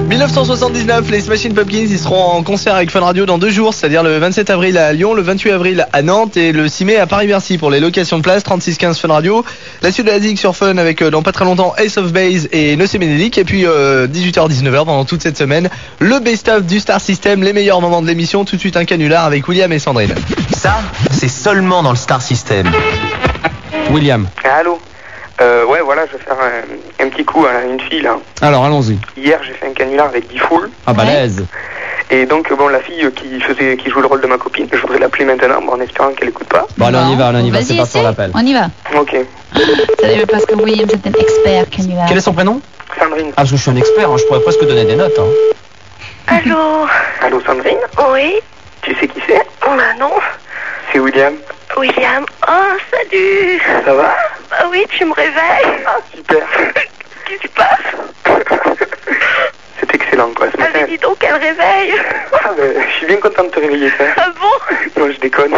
1979, les Smashing Pumpkins, ils seront en concert avec Fun Radio dans 2 jours, c'est-à-dire le 27 avril à Lyon, le 28 avril à Nantes et le 6 mai à Paris-Bercy pour les locations de place, 3615 Fun Radio. La suite de la Zig sur Fun avec dans pas très longtemps Ace of Base et Nocé Ménélique. Et puis 18h-19h pendant toute cette semaine, le best-of du Star System, les meilleurs moments de l'émission. Tout de suite un canular avec William et Sandrine. Ça, c'est seulement dans le Star System. William. Allô. Ouais, voilà, je vais faire un petit coup à une fille là. Alors allons-y. Hier, j'ai fait un canular avec 10 foules. Ah balèze. Et donc, bon, la fille qui joue le rôle de ma copine, je voudrais l'appeler maintenant, en espérant qu'elle écoute pas. Bon, allez, on y va, Vas-y, c'est pas pour l'appel. on y va. Ok. C'est parce que William, c'est un expert canular. Quel est son prénom? Sandrine. Ah, parce que je suis un expert, hein, je pourrais presque donner des notes. Hein. Allô? Allô, Sandrine? Oui? Tu sais qui c'est? Bah non. C'est William. William? Oh, salut! Ça va? Bah oui, tu me réveilles. Ah, super. Qu'est-ce qui se passe? C'est excellent, quoi, ce Ah, matin. mais dis donc, quel réveil! Ah, je suis bien content de te réveiller, ça. Ah bon? Non, je déconne.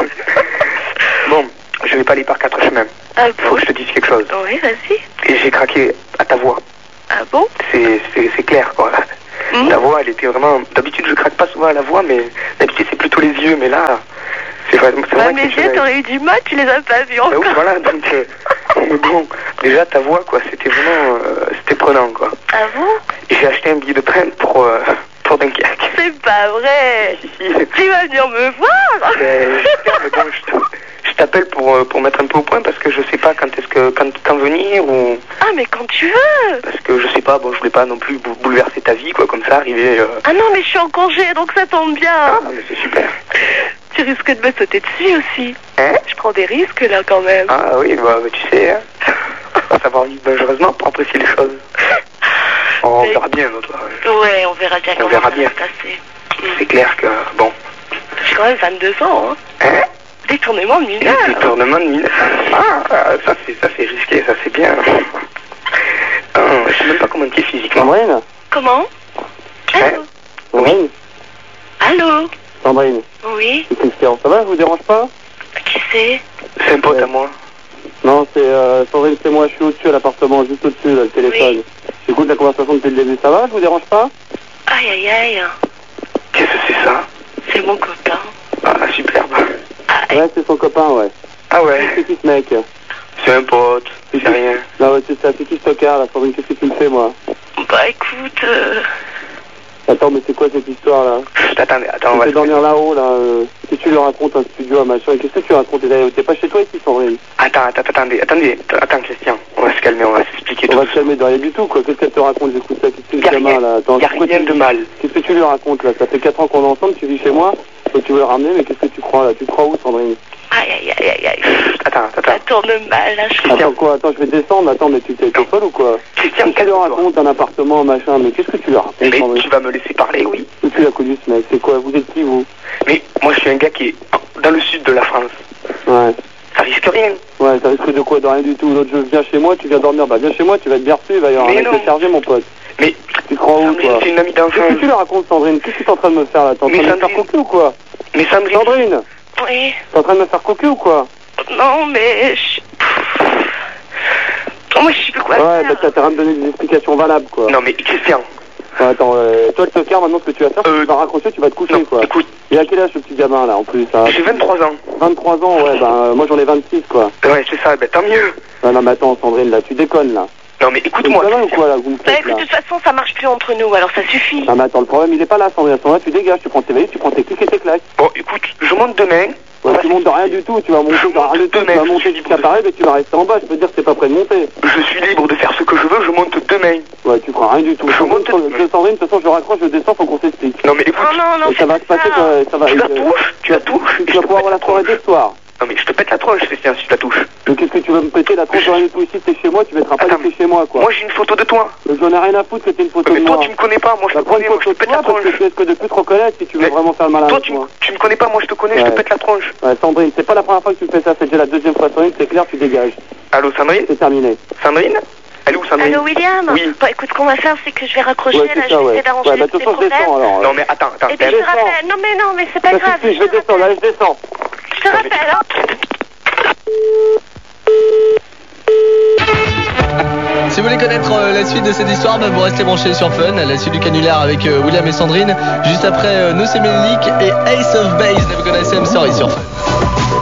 Bon, je vais pas aller par 4 chemins. Ah Faut bon? que je te dise quelque chose. Oui, vas-y. Et j'ai craqué à ta voix. Ah bon? C'est clair, quoi. Ta voix, elle était vraiment... D'habitude, je craque pas souvent à la voix, mais d'habitude, c'est plutôt les yeux, mais là... C'est vrai Bah, mes yeux, t'aurais eu du mal, tu les as pas vus encore. Oui, voilà, donc... bon, déjà, ta voix, quoi, c'était vraiment... c'était prenant, quoi. Ah bon? Et j'ai acheté un billet de train pour Dunkerque. C'est pas vrai. Si. Tu vas venir me voir? J'espère, mais bon, je t'appelle pour mettre un peu au point parce que je sais pas quand venir ou... Ah, mais quand tu veux. Parce que je sais pas, bon, je voulais pas non plus bouleverser ta vie, quoi, comme ça, arriver... Ah non, mais je suis en congé, donc ça tombe bien. Ah, mais c'est super. Tu risques de me sauter dessus aussi. Hein? Je prends des risques là quand même. Ah oui, bah tu sais, hein. Faut savoir vivre dangereusement pour apprécier les choses. Oh, on verra bien, notre... Ouais, on verra bien comment ça va se passer. C'est clair que, bon... J'ai quand même 22 ans, hein. Hein? Détournement de mineur. Détournement de mineur. Ah, ça c'est risqué, ça c'est bien. Ah, je sais même pas comment tu es physiquement. Sandrine? Comment? Allô? Sandrine? Allô? Sandrine? Oui? C'est Christian, ça va, je vous dérange pas? Qui c'est? C'est un pote à moi. Non, c'est Sandrine, c'est moi, je suis au-dessus à l'appartement, juste au-dessus, là, le téléphone. Oui. J'écoute la conversation depuis le début, ça va, je vous dérange pas? Aïe aïe aïe. Qu'est-ce que c'est ça? C'est mon copain. Ah, superbe. Ouais, c'est son copain, ouais. Ah ouais? C'est qui ce mec? C'est un pote, c'est rien. Non, ouais, c'est ça, c'est qui ce tocard, là, Sandrine, qu'est-ce que tu me fais, moi? Bah écoute... Attends, mais c'est quoi cette histoire, là? Attends, on Tu va fais dormir là-haut, là, qu'est-ce que tu lui racontes, un studio, un machin, qu'est-ce que tu racontes? T'es pas chez toi ici, Sandrine? Attends, Christian, on va se calmer, on va s'expliquer On tout. va se calmer de rien du tout, quoi. Qu'est-ce qu'elle te raconte? J'écoute ça, qu'est-ce que Y'a le gamin, là? Attends, rien de mal. Qu'est-ce que tu lui racontes, là? Ça fait 4 ans qu'on est ensemble, tu vis chez moi, donc tu veux le ramener, mais qu'est-ce que tu crois, là? Tu crois où, Sandrine? Aïe aïe aïe aïe aïe. Attends. Ça tourne mal là, je Attends quoi? Attends, je vais descendre. Attends, mais tu t'es folle ou quoi? Christian, Qu'est-ce que tu lui racontes, un appartement, machin? Mais qu'est-ce que tu lui racontes, Mais Sandrine? tu vas me laisser parler, oui. Où tu l'as connu, ce mec? C'est quoi? Vous êtes qui, vous? Mais moi, je suis un gars qui est dans le sud de la France. Ouais. Ça risque rien. Ouais, ça risque de quoi? De rien du tout. L'autre, je viens chez moi, tu viens dormir. Bah, viens chez moi, tu vas être bien reçu, il va y avoir un Mais mec non. te charger, mon pote. Mais Tu crois où, Sandrine, toi? c'est une amie d'enfance. Qu'est-ce que tu lui racontes, Sandrine? Qu'est-ce que t'es en train de me faire, là? T'es en train Mais de me faire Sandrine- cocu ou quoi? Mais Sandrine... Sandrine! Oui. T'es en train de me faire cocu ou quoi? Non mais... Moi je sais plus quoi Ouais, faire. bah, t'as rien de donner des explications valables, quoi. Non mais Christian, Ouais, attends, toi, le tocard, maintenant, ce que tu vas faire, c'est que tu vas raccrocher, tu vas te coucher, non, quoi. écoute, Il a quel âge, ce petit gamin, là, en plus, hein? j'ai 23 ans. 23 ans, ouais, bah, moi, j'en ai 26, quoi. Ouais, c'est ça, ben tant mieux. Non, mais attends, Sandrine, là, tu déconnes, là. Non mais écoute-moi. Ça va ou quoi, là, vous me Bah faites, écoute, là? de toute façon ça marche plus entre nous, alors ça suffit. Non, mais attends, le problème, il est pas là, Sandrine. À ce moment-là, tu dégages, tu prends tes valises, tu prends tes clics et tes claques. Bon, écoute, je monte demain. Ouais, tu montes de rien du tout, tu vas monter Je de rien monte du tout, tu demain, vas monter je suis jusqu'à libre de- Paris, mais tu vas rester en bas, je peux te dire que t'es pas prêt de monter. Je suis libre de faire ce que je veux, je monte demain. Ouais, tu crois rien du tout. Je monte- Sandrine, de toute façon, je raccroche, je descends, faut qu'on s'explique. Non mais écoute, Non, Et ça va se passer, ça va... tu la touches, tu la touches. Tu vas pouvoir avoir la soirée de soir. Non mais je te pète la tronche, Christian, si tu la touches. Mais qu'est-ce que tu vas me péter la tronche de rien du tout ici, t'es chez moi, tu mettras pas Attends, que t'es chez moi, quoi. Moi j'ai une photo de toi. Mais j'en ai rien à foutre que t'aies une photo Mais de toi moi. tu me connais pas, moi je Bah, te prends une connais, moi je photo te de pète la toi, parce tronche. que tu risques de plus te reconnaître si tu veux Mais vraiment faire le malin Toi avec tu, moi. tu me connais pas, moi je te connais, je Ouais. te pète la tronche. Ouais, Sandrine, c'est pas la première fois que tu me fais ça, c'est déjà la deuxième fois, Sandrine, c'est clair, tu dégages. Allô Sandrine? C'est terminé. Sandrine? Elle est où Sandrine? Allô William? Oui. Bah écoute, ce qu'on va faire, c'est que je vais raccrocher, Ouais, là, c'est je ça, vais ouais. essayer d'arranger Ouais, bah, les de toute façon, je problèmes. descends, alors. Non mais attends, Et puis je te rappelle, non mais c'est pas Pas de grave. soucis, je vais descendre, allez, je descends. Je te rappelle, hein. Si vous voulez connaître la suite de cette histoire, vous restez branchés sur Fun. La suite du canular avec William et Sandrine. Juste après No Melik et Ace of Base. Never Gonna Say I'm Sorry sur Fun.